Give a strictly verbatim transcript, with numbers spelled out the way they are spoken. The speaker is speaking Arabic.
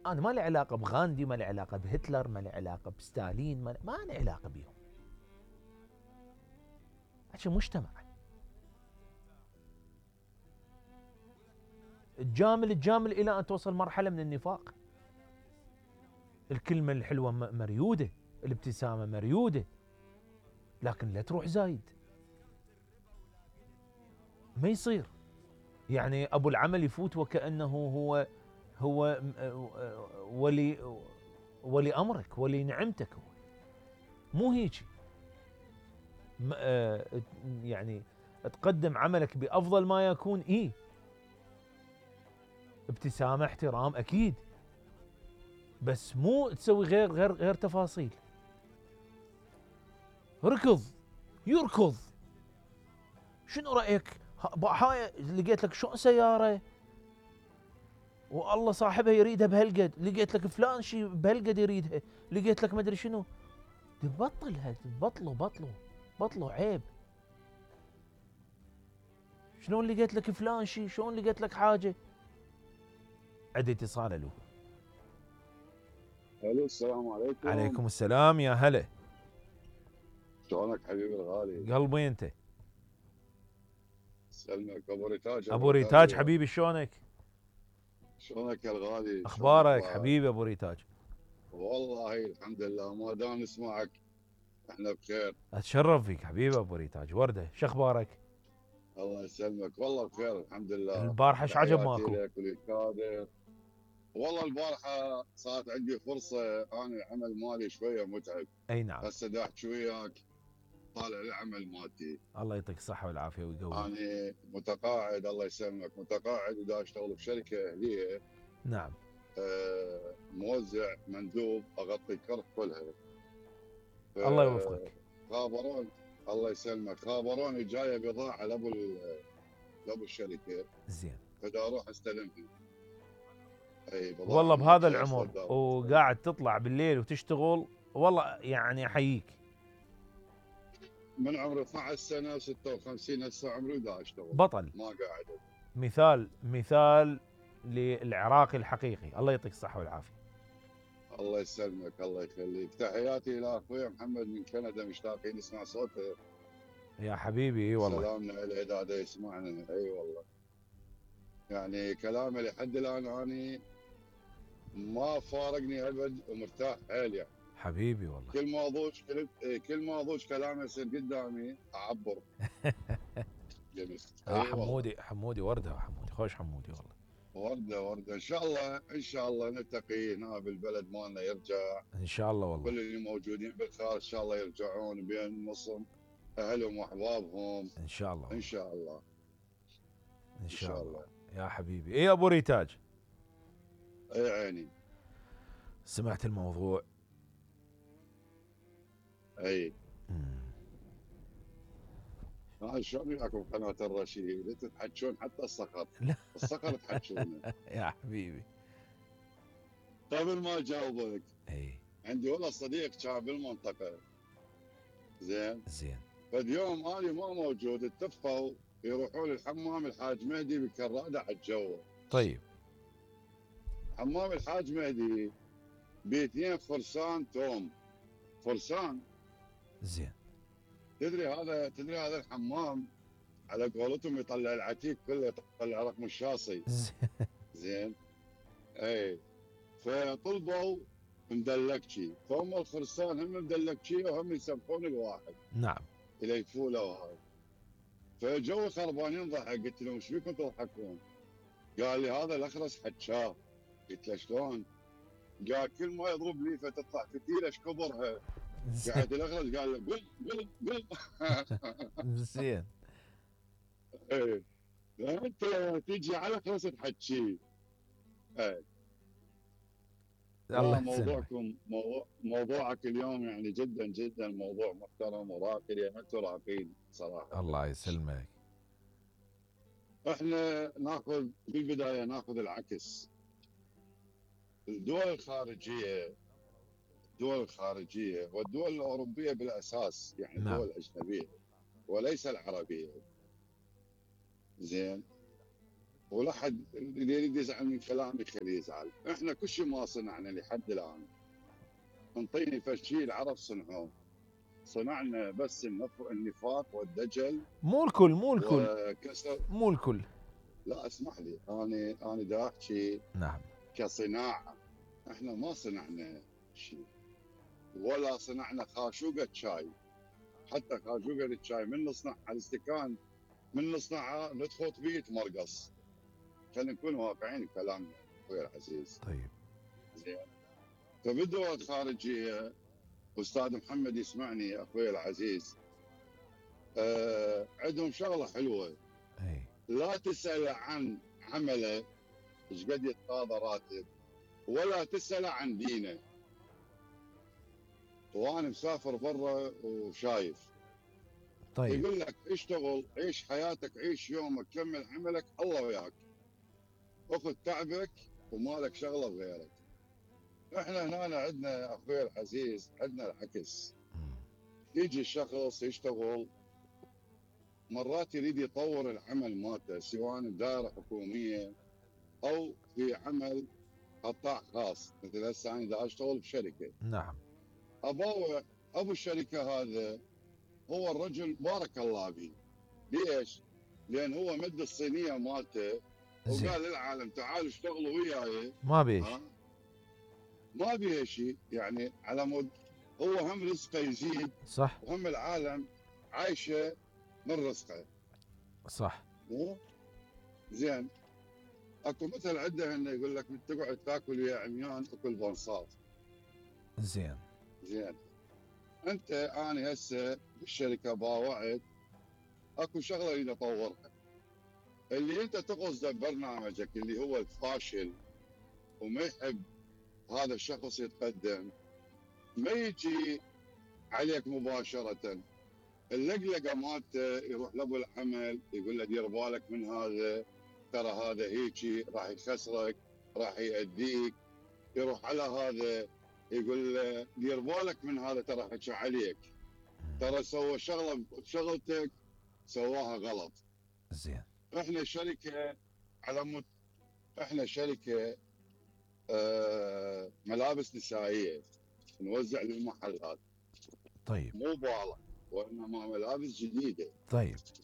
انا ما لي علاقه بغاندي، ما لي علاقه بهتلر، ما لي علاقه بستالين، ما, ما لي علاقه بيهم. هذا مجتمع تجامل تجامل الى ان توصل مرحله من النفاق. الكلمه الحلوه مريوده، الابتسامه مريوده، لكن لا تروح زايد. ما يصير يعني ابو العمل يفوت وكانه هو هو ولي ولي امرك ولي نعمتك. هو مو هيك. يعني تقدم عملك بافضل ما يكون، ايه ابتسامه احترام اكيد، بس مو تسوي غير غير غير تفاصيل. ركض يركض، شنو رايك؟ هاي لقيت لك شو سياره والله صاحبها يريدها بهالقد، لقيت لك فلان شي بهالقد يريدها، لقيت لك ما ادري شنو. تبطل هاد بطلوا بطلوا بطلوا عيب. شلون لقيت لك فلان شي؟ شلون لقيت لك حاجه؟ عندي اتصال. الو. الو السلام عليكم. عليكم السلام يا هلا. شلونك حبيبي الغالي؟ قلبي انت. سلمك ابو ريتاج. ابو ريتاج حبيبي، شلونك؟ شلونك يا الغالي؟ اخبارك حبيبي ابو ريتاج؟ والله الحمد لله، ما دام نسمعك احنا بخير. اتشرف فيك حبيبي ابو ريتاج. ورده، شو اخبارك؟ الله يسلمك، والله بخير الحمد لله. البارحه ايش عجب ماكو؟ تحياتي لك وللكادر. والله البارحه صارت عندي فرصه، انا العمل مالي شويه متعب. اي نعم. هسه دا احكي وياك طالع العمل مالتي. الله يعطيك الصحه والعافيه ويقويك. انا متقاعد الله يسلمك، متقاعد ودا اشتغل بشركه اهليه. نعم. آه موزع مندوب اغطي الكرف كلها. الله يوفقك. خابرون الله يسلمك، خابروني جايه بضاعه لابو لابو الشركه. زين. فدا اروح استلمها. اي والله بهذا العمر وقاعد تطلع بالليل وتشتغل، والله يعني احييك. من عمري اثني عشر سنه ستة وخمسين، هسه عمري دا اشتغل بطل. ما قاعد. مثال مثال للعراقي الحقيقي. الله يعطيك الصحه والعافيه. الله يسلمك الله يخليك. تحياتي الى اخوي محمد من كندا، مشتاقين نسمع صوته يا حبيبي. اي والله. سلامنا له اذا دا يسمعنا. اي والله يعني كلامه لحد الان اني ما فارقني ابد ومرتاح حيل يعني. حبيبي والله. كل موضوع كل كل موضوع كلامه يصير قدامي اعبر. جميل. اه حمودي حمودي ورده. حمودي خوش حمودي والله. ورده ورده. ان شاء الله ان شاء الله نلتقي هنا بالبلد مالنا يرجع ان شاء الله والله. كل اللي موجودين بالخارج ان شاء الله يرجعون بين نصهم اهلهم واحبابهم. ان شاء الله. ان شاء الله. ان شاء, إن شاء الله. الله يا حبيبي. اي ابو ريتاج. اي عيني. سمعت الموضوع؟ اي. ها شلون وياكم قناه الرشيد تتحجون حتى الصقر. لا الصقر تحجونه. يا حبيبي. قبل ما اجاوبك، اي عندي والله صديق كان بالمنطقه. زين. زين. فاليوم انا ما موجود، اتفقوا يروحون الحمام الحاج مهدي بكراده حجوه. طيب. حمام الحاج مهدي باثنين فرسان توم. فرسان. زين. تدري هذا تدري هذا الحمام على قولتهم يطلع العتيق كله، يطلع رقم الشاصي. زين. اي. فطلبوا مدلكشي، فهم الفرسان هم مدلكشي وهم يسبحون الواحد. نعم. يليفوا له هذا. فجو خربانين ضحك، قلت لهم ايش بيكم تضحكون؟ قال لي هذا الاخرس حجاب. قلت له شلون؟ قال كل ما يضرب ليفه تطلع فتيله ايش كبرها. قاعد الاخرس قال له قل قل قل. زين. ايه انت تيجي على الاخرس تحكي. ايه. الله موضوعكم موضوع موضوعك اليوم يعني جدا جدا موضوع محترم وراقي، لان انتم راقين صراحه. الله يسلمك. احنا ناخذ بالبدايه ناخذ العكس. الدول الخارجيه الدول الخارجيه والدول الاوروبيه بالاساس، يعني نعم. الدول الاجنبيه وليس العربيه. زين. ولا حد اللي يريد يزعل من كلامي خليه يزعل. احنا كل شيء ما صنعنا لحد الان، انطيني فشي العرب صنعوه، صنعنا بس النفاق والدجل. مو الكل مو الكل وكسر. مو الكل. لا اسمح لي، انا انا دا احكي نعم. كصناعه، احنا ما صنعنا شيء، ولا صنعنا خاشوقه شاي. حتى خاشوقه الشاي من نصنعها الاستكان، من نصنعها ندخل بيه مرقص. خلينا نكون واقعيين بكلامنا اخوي العزيز. طيب. زين. فبالدول الخارجيه، استاذ محمد يسمعني اخوي العزيز، آه عندهم شغله حلوه. اي. لا تسال عن عمله ايش قد يتقاضى راتب، ولا تسال عن دينه. وانا مسافر برا وشايف. طيب. يقول لك اشتغل، عيش حياتك، عيش يومك، كمل عملك، الله وياك، اخذ تعبك ومالك شغله بغيرك. احنا هنا عندنا اخوي العزيز، عندنا العكس. يجي الشخص يشتغل، مرات يريد يطور العمل مالته، سواء بدائره حكوميه او في عمل قطاع خاص. مثل هسه انا دا اشتغل بشركه. نعم. ابو ابو الشركه هذا هو الرجل بارك الله به. ليش؟ لان هو مد الصينيه مالته زين. وقال للعالم تعالوا اشتغلوا وياي. ما بيش. ها؟ ما بيه شيء، يعني على مود هو هم رزقه يزيد، صح. وهم العالم عايشه من رزقه. صح. مو زين. اكو مثل عنده انه يقول لك من تقعد تاكل يا عميان اكل بنصات. زين. زين. انت انا هسه بالشركه باوعت، اكو شغله اريد اطورها. اللي انت تقصده ببرنامجك اللي هو الفاشل وما يحب هذا الشخص يتقدم، ما يجي عليك مباشره. اللقلقه مالته يروح لابو العمل يقول له دير بالك من هذا، ترى هذا هيجي راح يخسرك، راح يأذيك. يروح على هذا يقول له دير بالك من هذا، ترى حكى عليك، ترى سوى شغله بشغلتك سواها غلط. زين. احنا شركه على مت... احنا شركه آه ملابس نسائيه نوزع للمحلات. طيب. مو بالغ، وانما ملابس جديده. طيب.